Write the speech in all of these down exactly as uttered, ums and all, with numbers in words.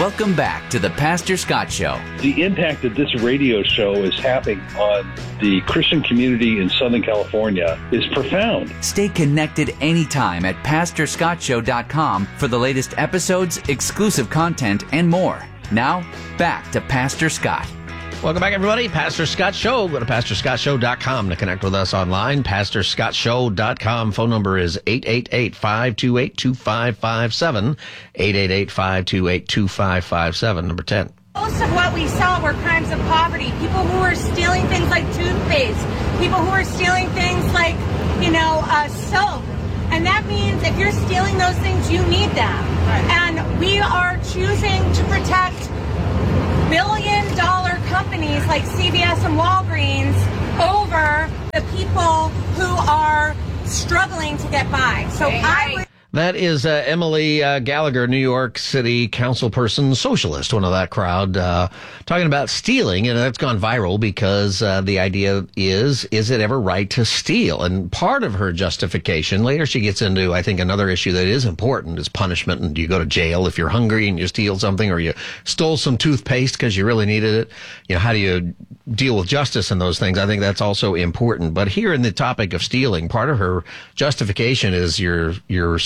Welcome back to the Pastor Scott Show. The impact that this radio show is having on the Christian community in Southern California is profound. Stay connected anytime at pastor scott show dot com for the latest episodes, exclusive content, and more. Now, back to Pastor Scott. Welcome back, everybody. Pastor Scott Show. Go to pastor scott show dot com to connect with us online. pastor scott show dot com. Phone number is eight eight eight, five two eight, two five five seven. eight eight eight, five two eight, two five five seven. Number ten. Most of what we saw were crimes of poverty. People who were stealing things like toothpaste. People who were stealing things like, you know, uh, soap. And that means if you're stealing those things, you need them. Right. And we are choosing to protect billion dollar companies like C V S and Walgreens over the people who are struggling to get by. So right. I would... That is uh, Emily uh, Gallagher, New York City councilperson, socialist, one of that crowd, uh, talking about stealing. And that's gone viral because uh, the idea is, is it ever right to steal? And part of her justification, later she gets into, I think, another issue that is important is punishment. And do you go to jail if you're hungry and you steal something, or you stole some toothpaste because you really needed it? You know, how do you deal with justice and those things? I think that's also important. But here in the topic of stealing, part of her justification is your, your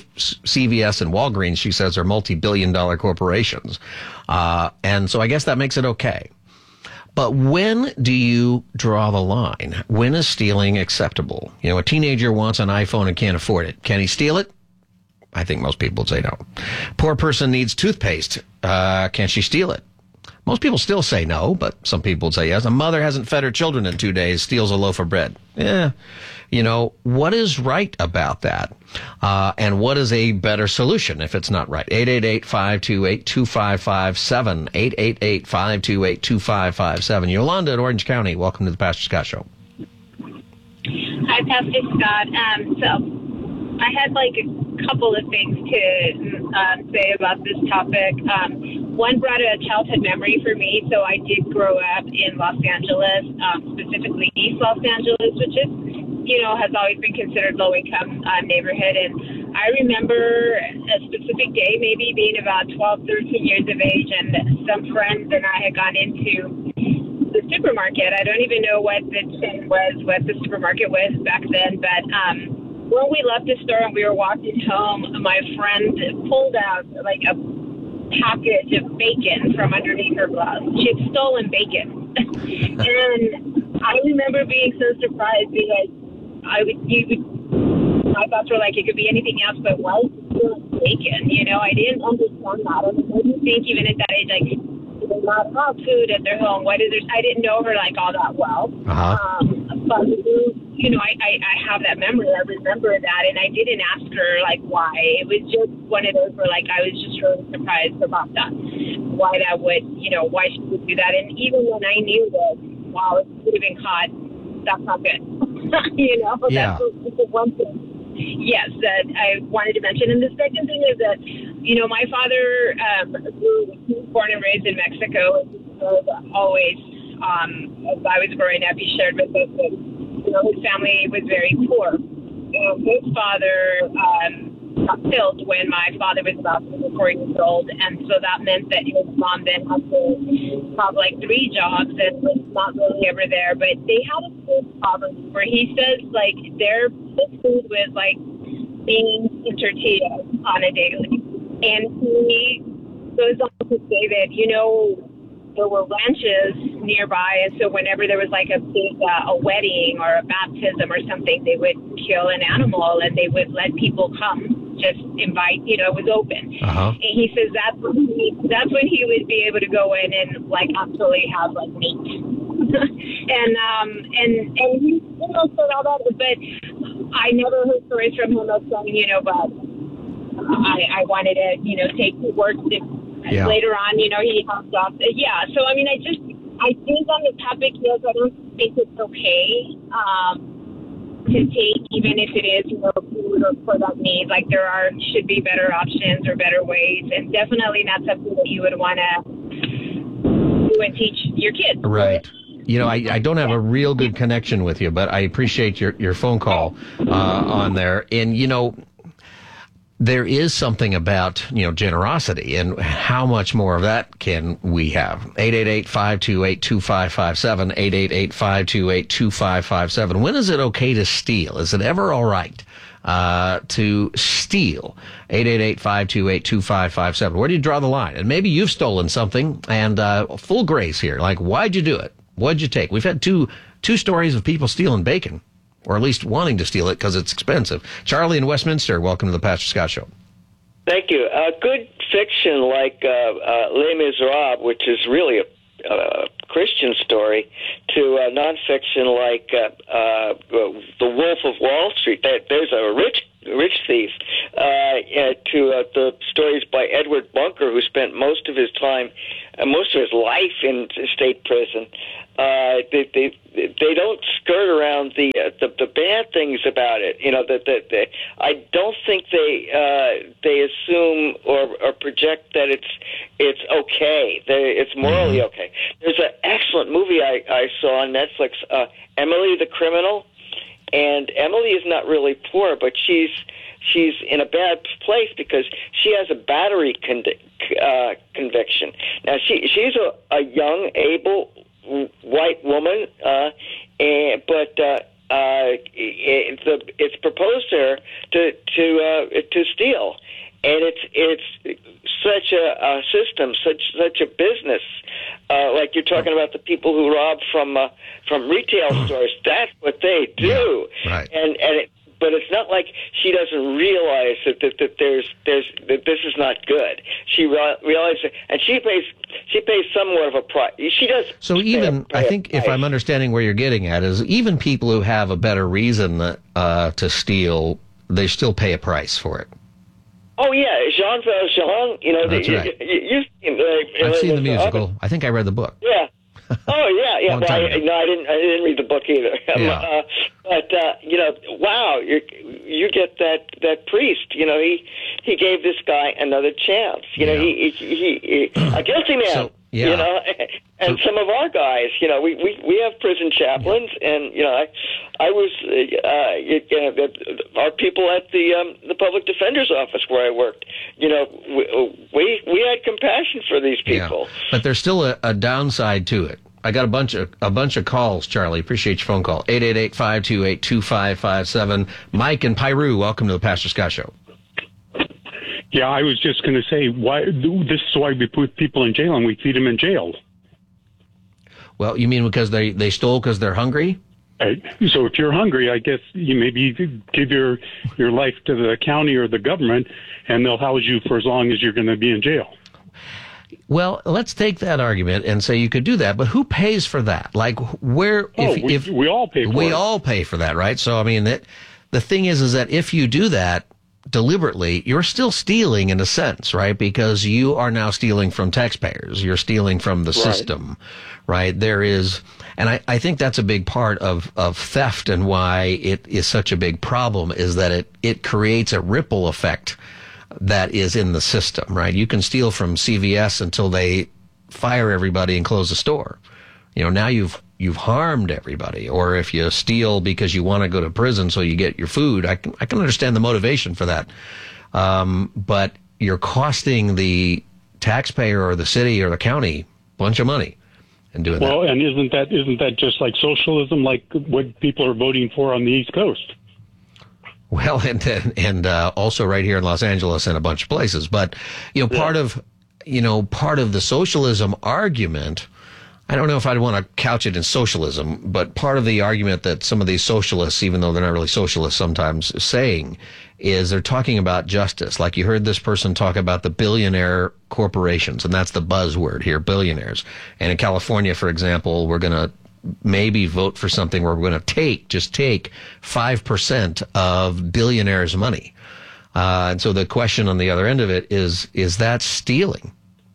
C V S and Walgreens, she says, are multi-billion dollar corporations. Uh, and so I guess that makes it okay. But when do you draw the line? When is stealing acceptable? You know, a teenager wants an iPhone and can't afford it. Can he steal it? I think most people would say no. Poor person needs toothpaste. Uh, can she steal it? Most people still say no, but some people would say yes. A mother hasn't fed her children in two days, steals a loaf of bread. Yeah. You know, what is right about that? Uh, and what is a better solution if it's not right? eight eight eight, five two eight, two five five seven. eight eight eight, five two eight, two five five seven. Yolanda in Orange County, welcome to the Pastor Scott Show. Hi, Pastor Scott. Um, so I had like a couple of things to uh, say about this topic. Um, one brought a childhood memory for me. So I did grow up in Los Angeles, um, specifically East Los Angeles, which is, you know, has always been considered low-income uh, neighborhood. And I remember a specific day, maybe being about twelve, thirteen years of age, and some friends and I had gone into the supermarket. I don't even know what the chain was, what the supermarket was back then, but um, when we left the store and we were walking home, my friend pulled out like a package of bacon from underneath her blouse. She had stolen bacon. And I remember being so surprised because I would, you would, my thoughts were like, it could be anything else, but why is it still bacon? You know, I didn't understand that. And I didn't think even at that age, like, they not have food at their home. Why do there, I didn't know her, like, all that well. Uh-huh. Um, but, you know, I, I, I have that memory. I remember that. And I didn't ask her, like, why. It was just one of those where, like, I was just really surprised about that. Why that would, you know, why she would do that. And even when I knew that, wow, it could have been caught, that's not good. you know, yeah. that's the one thing. Yes, that I wanted to mention. And the second thing is that, you know, my father um, was born and raised in Mexico. And was always, um, as I was growing up, he shared with us that, you know, his family was very poor. Um, his father um, got killed when my father was about four years old, and so that meant that his mom then had to have like three jobs and was not really ever there. But they had a food poverty where he says like their food was like beans and tortillas on a daily, and he goes on to say that, you know, there were ranches nearby, and so whenever there was like a big uh, a wedding or a baptism or something, they would kill an animal and they would let people come, just invite, you know, it was open. Uh-huh. And he says that's when he, that's when he would be able to go in and like actually have like meat. and um and and he, you know, said all that, but I never heard stories from him of saying, you know, but I I wanted to, you know, take the words to. Yeah. Later on, you know, he hopped off. Yeah, so, I mean, I just, I think on the topic, yes, I don't think it's okay um, to take, even if it is, you know, food or for that need. Like, there are, should be better options or better ways, and definitely not something that you would want to do and teach your kids. Right. You know, I, I don't have a real good connection with you, but I appreciate your, your phone call uh, on there. And, you know, there is something about, you know, generosity, and how much more of that can we have? eight eight eight, five two eight, two five five seven, eight eight eight, five two eight, two five five seven. When is it okay to steal? Is it ever all right uh, to steal? eight eight eight, five two eight, two five five seven. Where do you draw the line? And maybe you've stolen something, and uh, full grace here. Like, why'd you do it? What'd you take? We've had two two stories of people stealing bacon, or at least wanting to steal it because it's expensive. Charlie in Westminster, welcome to the Pastor Scott Show. Thank you. Uh, good fiction like uh, uh, Les Miserables, which is really a uh, Christian story, to uh, nonfiction like uh, uh, The Wolf of Wall Street. There's a rich rich thief, uh, uh, to uh, the stories by Edward Bunker, who spent most of his time, uh, most of his life in state prison. Uh, they, they they don't skirt around the uh, the, the bad things about it. You know, that that they, I don't think they uh, they assume or, or project that it's it's okay. They, it's morally Mm-hmm. okay. There's an excellent movie I, I saw on Netflix, uh, Emily the Criminal. And Emily is not really poor, but she's she's in a bad place because she has a battery con- uh, conviction. Now she she's a, a young, able white woman, uh, and but uh, uh, it, the, it's proposed to her to to uh, to steal, and it's it's such a, a system, such such a business. Uh, like you're talking about the people who rob from uh, from retail stores. That's what they do. Yeah, right. And and it, but it's not like she doesn't realize that that, that there's there's that this is not good. She re- realizes, and she pays she pays somewhat of a price. She does. So even, pay a, pay I think, if I'm understanding where you're getting at, is even people who have a better reason uh, to steal, they still pay a price for it. Oh yeah, Jean Valjean. You know, That's the, right. you, you, you've seen. Uh, I've seen the uh, musical. I think I read the book. Yeah. Oh yeah, yeah. Long Well, time I, ago. no, I didn't. I didn't read the book either. Yeah. uh, but uh, you know, wow, you you get that that priest. You know, he he gave this guy another chance. You know, Yeah. he, he he he a guilty man. So, yeah. You know, and So- some of our guys. You know, we we, we have prison chaplains, and you know, I I was uh, you know, our people at the um, the public defender's office where I worked. You know, we we, we had compassion for these people. Yeah. But there's still a, a downside to it. I got a bunch of a bunch of calls, Charlie. Appreciate your phone call. eight eight eight, five two eight, two five five seven. Mike in Piru, welcome to the Pastor Scott Show. Yeah, I was just going to say, why this is why we put people in jail and we feed them in jail. Well, you mean because they, they stole because they're hungry? Right. So if you're hungry, I guess you maybe give your your life to the county or the government, and they'll house you for as long as you're going to be in jail. Well, let's take that argument and say you could do that, but who pays for that? Like, where? Oh, if, we, if we all pay for we it. all pay for that, right? So, I mean, that the thing is, is that if you do that deliberately, you're still stealing in a sense, right? Because you are now stealing from taxpayers. You're stealing from the system, right? There is, and I, I think that's a big part of, of theft and why it is such a big problem is that it, it creates a ripple effect that is in the system, right? You can steal from C V S until they fire everybody and close the store. You know, now you've you've harmed everybody. Or if you steal because you want to go to prison so you get your food, I can I can understand the motivation for that. Um, but you're costing the taxpayer or the city or the county a bunch of money and doing Well, that. and isn't that isn't that just like socialism, like what people are voting for on the East Coast? Well, and and uh, also right here in Los Angeles and a bunch of places. But you know, part of you know part of the socialism argument, I don't know if I'd want to couch it in socialism, but part of the argument that some of these socialists, even though they're not really socialists, sometimes saying is they're talking about justice. Like you heard this person talk about the billionaire corporations, and that's the buzzword here, billionaires. And in California, for example, we're going to maybe vote for something where we're going to take, just take five percent of billionaires' money. Uh, and so the question on the other end of it is, is that stealing?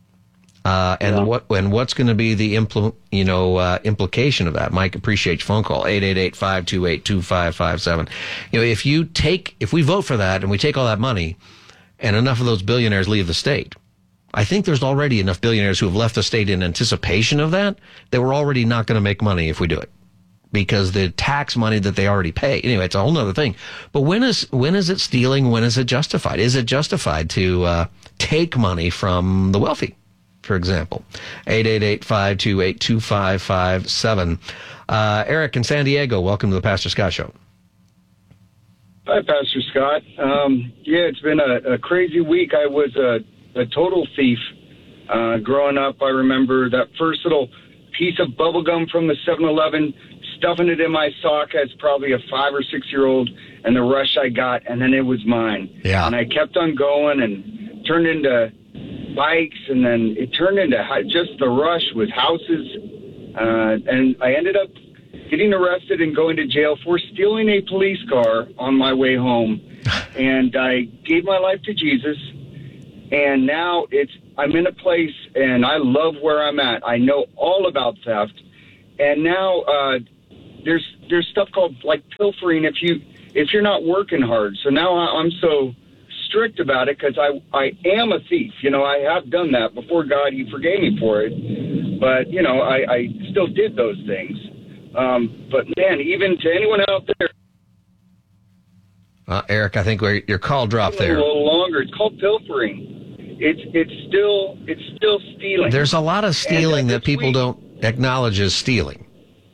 Uh, and Yeah. what, and what's going to be the impl, you know, uh, implication of that? Mike, appreciate your phone call. eight eight eight, five two eight, two five five seven. You know, if you take, if we vote for that and we take all that money and enough of those billionaires leave the state, I think there's already enough billionaires who have left the state in anticipation of that, that we're already not going to make money if we do it. because the tax money that they already pay. Anyway, it's a whole nother thing. But when is when is it stealing? When is it justified? Is it justified to uh, take money from the wealthy, for example? eight eight eight, five two eight, two five five seven. Uh, Eric in San Diego, welcome to the Pastor Scott Show. Hi, Pastor Scott. Um, yeah, it's been a, a crazy week. I was a, a total thief. Uh, growing up, I remember that first little piece of bubble gum from the seven eleven, stuffing it in my sock as probably a five or six year old, and the rush I got, and then it was mine. Yeah. And I kept on going and turned into bikes, and then it turned into just the rush with houses. Uh, and I ended up getting arrested and going to jail for stealing a police car on my way home. And I gave my life to Jesus. And now it's I'm in a place, and I love where I'm at. I know all about theft. And now uh, there's there's stuff called like pilfering if you if you're not working hard. So now I'm so strict about it because I I am a thief. You know, I have done that before God. He forgave me for it. But you know, I, I still did those things. Um, but man, even to anyone out there. Uh, Eric, I think we're, your call dropped there. A little longer. It's called pilfering. It's it's still it's still stealing. There's a lot of stealing and, uh, that people week, don't acknowledge as stealing.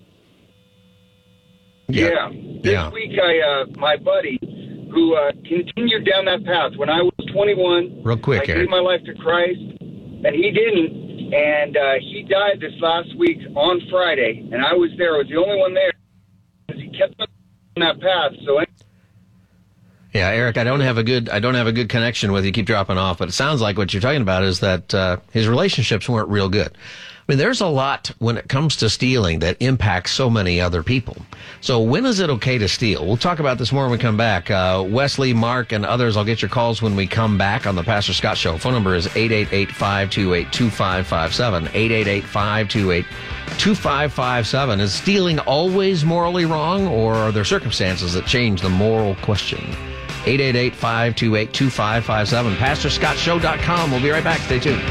Yeah. Yeah. This yeah. week, I uh, my buddy who uh, continued down that path when I was twenty-one. Real quick, I Eric. gave my life to Christ, and he didn't. And uh, he died this last week on Friday, and I was there. I was the only one there because he kept on that path. So. Yeah, Eric, I don't have a good I don't have a good connection with you. Keep dropping off, but it sounds like what you're talking about is that uh, his relationships weren't real good. I mean, there's a lot when it comes to stealing that impacts so many other people. So when is it okay to steal? We'll talk about this more when we come back. Uh, Wesley, Mark, and others, I'll get your calls when we come back on the Pastor Scott Show. Phone number is eight eight eight, five two eight, two five five seven, eight eight eight, five two eight, two five five seven. Is stealing always morally wrong, or are there circumstances that change the moral question? eight eight eight, five two eight, two five five seven. Pastor Scott Show dot com. We'll be right back. Stay tuned.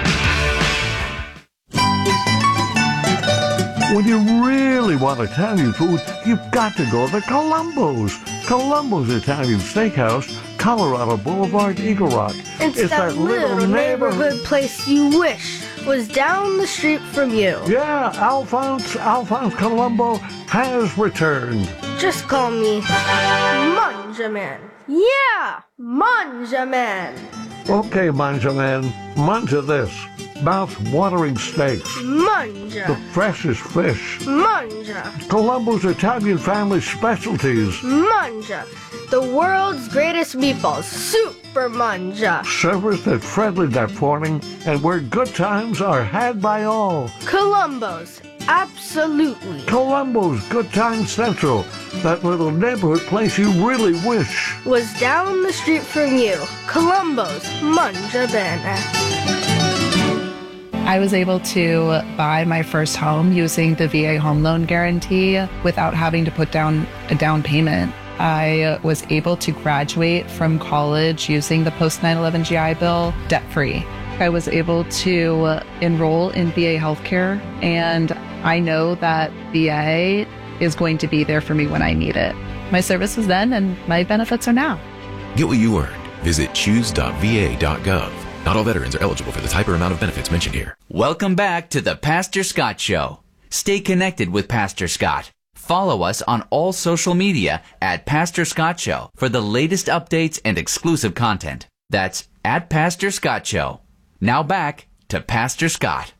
When you really want Italian food, you've got to go to Columbo's. Columbo's Italian Steakhouse, Colorado Boulevard, Eagle Rock. It's, it's that, that little neighborhood, neighborhood place you wish was down the street from you. Yeah, Alphonse, Alphonse Columbo has returned. Just call me Manja Man. Yeah, Manja Man. Okay, Manja Man, manja this. Mouth-watering steaks. Manja. The freshest fish. Manja. Columbo's Italian family specialties. Manja. The world's greatest meatballs. Super Manja. Serviced at friendly that morning, and where good times are had by all. Columbo's. Absolutely. Columbo's Good Time Central. That little neighborhood place you really wish was down the street from you. Columbo's Manja Bene. I was able to buy my first home using the V A home loan guarantee without having to put down a down payment. I was able to graduate from college using the post nine eleven G I Bill debt-free. I was able to enroll in V A healthcare, and I know that V A is going to be there for me when I need it. My service was then, and my benefits are now. Get what you earned. Visit choose dot v a dot gov. Not all veterans are eligible for the type or amount of benefits mentioned here. Welcome back to the Pastor Scott Show. Stay connected with Pastor Scott. Follow us on all social media at Pastor Scott Show for the latest updates and exclusive content. That's at Pastor Scott Show. Now back to Pastor Scott.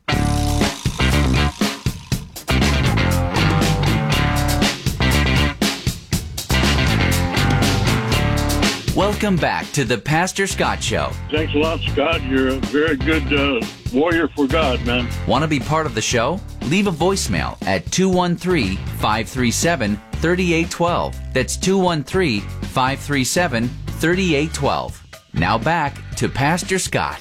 Welcome back to the Pastor Scott Show. Thanks a lot, Scott. You're a very good uh, warrior for God, man. Want to be part of the show? Leave a voicemail at two one three, five three seven, three eight one two. That's two one three, five three seven, three eight one two. Now back to Pastor Scott.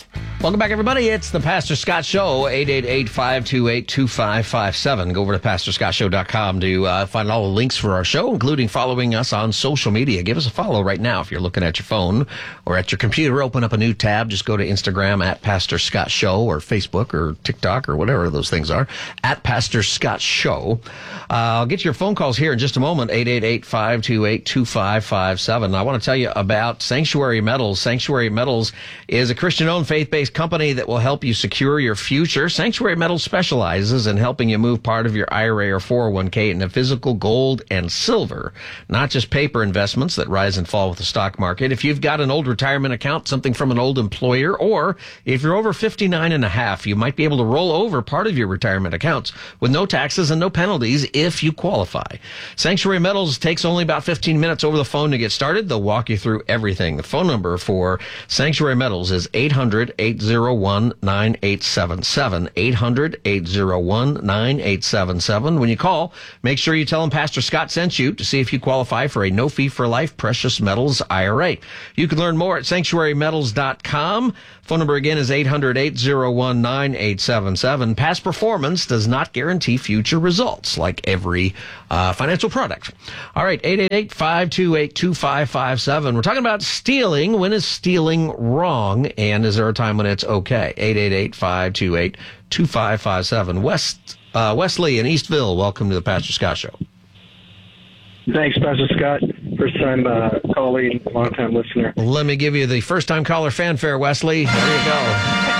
Welcome back, everybody. It's the Pastor Scott Show, eight eight eight, five two eight, two five five seven. Go over to pastor scott show dot com to uh, find all the links for our show, including following us on social media. Give us a follow right now if you're looking at your phone or at your computer. Open up a new tab. Just go to Instagram at Pastor Scott Show or Facebook or TikTok or whatever those things are, at Pastor Scott Show. Uh, I'll get your phone calls here in just a moment, eight eight eight, five two eight, two five five seven. I want to tell you about Sanctuary Metals. Sanctuary Metals is a Christian-owned, faith-based company that will help you secure your future. Sanctuary Metals specializes in helping you move part of your I R A or four oh one k into physical gold and silver, not just paper investments that rise and fall with the stock market. If you've got an old retirement account, something from an old employer, or if you're over fifty-nine and a half, you might be able to roll over part of your retirement accounts with no taxes and no penalties if you qualify. Sanctuary Metals takes only about fifteen minutes over the phone to get started. They'll walk you through everything. The phone number for Sanctuary Metals is eight hundred, eight oh one, nine eight seven seven, eight hundred, eight oh one, nine eight seven seven. When you call, make sure you tell them Pastor Scott sent you to see if you qualify for a no-fee-for-life precious metals I R A. You can learn more at sanctuary metals dot com. Phone number again is eight hundred, eight oh one, nine eight seven seven. Past performance does not guarantee future results, like every uh, financial product. All right, eight eight eight, five two eight, two five five seven. We're talking about stealing. When is stealing wrong, and is there a time when it's okay? eight eight eight, five two eight, two five five seven. West, uh, Wesley in Eastville, welcome to the Pastor Scott Show. Thanks, Pastor Scott. First time uh, calling, long time listener. Let me give you the first time caller fanfare, Wesley. There you go.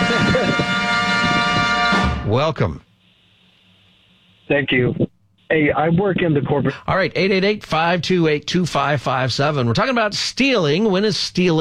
Welcome. Thank you. Hey, I work in the corporate. All right, eight eight eight, five two eight, two five five seven. We're talking about stealing. When is stealing